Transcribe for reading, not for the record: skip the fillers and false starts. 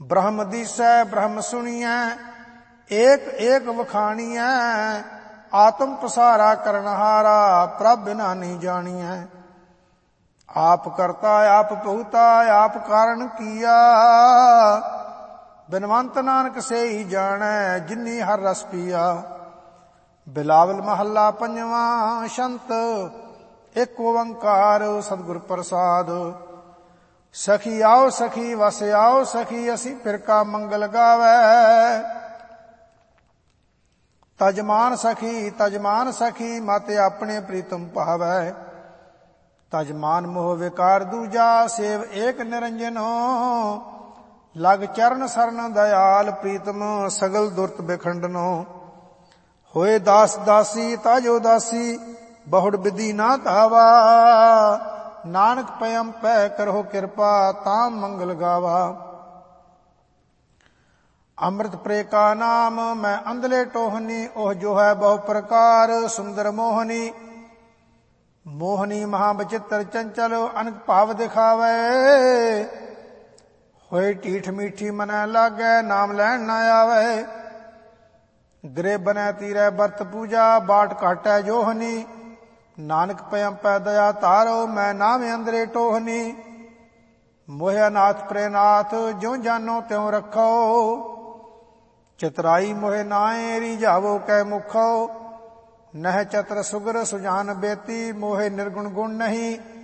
ब्रह्म दिसै ब्रह्म सुनियै, एक एक वखाणियै। आत्म पसारा करनहारा, प्रभ बिना नहीं जानियै। आप करता आप भुगता, आप कारण किया। बिनवंत नानक से ही जानै, जिन्नी हर रस पिया। बिलावल महला पंजवा, शंत एक ओंकार सतगुर प्रसाद। सखी आओ सखी वस आओ सखी, असी फिर का मंगल गावै। तजमान सखी माते अपने प्रीतम पावै। तजमान मोह विकार दूजा, सेव एक निरंजनो। लग चरण सरन दयाल, प्रीतम सगल दुर्त बिखंडनो। होए दास दासी ताजो दासी, बहुड़ विधि ना धावा। नानक पयम पै करहो कृपा, ताम मंगल गावा। अमृत प्रे का नाम मैं अंधले टोहनी, ओह जो है बहु प्रकार सुंदर मोहनी। मोहनी महाबचित्र चंचल, अनक भाव दिखावे। होए टीठ मीठी मनै लागै, नाम लैन न आवे। गृह बनै तीरै बरत पूजा, बाट काटै जोहनी। नानक पयम पै दया तारो, मैं नाम अंदरे टोहनी। मोह अनाथ प्रेनाथ, ज्यों जानो त्यों रखो। चितराई मोहे नाए, रिझावो कै मुखो। नह चतर सुगर सुजान बेती, मोहे निर्गुण गुण नहीं।